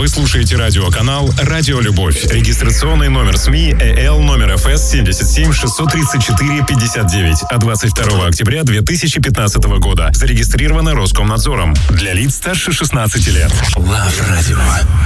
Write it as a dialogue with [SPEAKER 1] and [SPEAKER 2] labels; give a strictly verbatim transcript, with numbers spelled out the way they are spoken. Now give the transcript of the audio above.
[SPEAKER 1] Вы слушаете радиоканал «Радио Любовь». Регистрационный номер СМИ ЭЛ номер ФС семьдесят семь шестьсот тридцать четыре пятьдесят девять от двадцать второго октября две тысячи пятнадцатого года. Зарегистрировано Роскомнадзором. Для лиц старше шестнадцати лет.
[SPEAKER 2] Лав Радио.